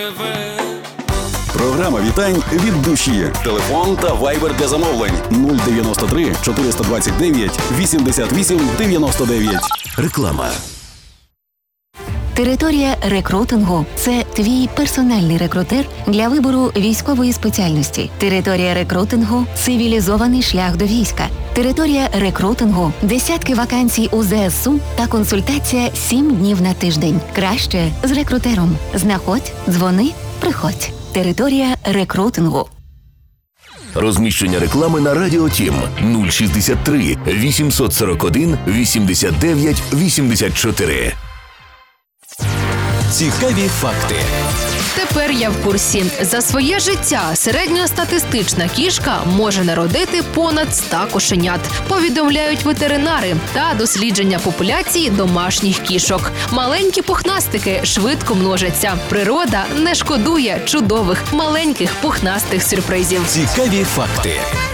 Програма вітань від душі. Телефон та вайбер для замовлень 093 429 88 99. Реклама. Територія рекрутингу – це твій персональний рекрутер для вибору військової спеціальності. Територія рекрутингу – цивілізований шлях до війська. Територія рекрутингу – десятки вакансій у ЗСУ та консультація 7 днів на тиждень. Краще з рекрутером. Знаходь, дзвони, приходь. Територія рекрутингу. Розміщення реклами на Радіо Тім 063 841 89 84. Цікаві факти. Тепер я в курсі. За своє життя середньостатистична кішка може народити понад 100 кошенят, повідомляють ветеринари та дослідження популяції домашніх кішок. Маленькі пухнастики швидко множаться. Природа не шкодує чудових маленьких пухнастих сюрпризів. Цікаві факти.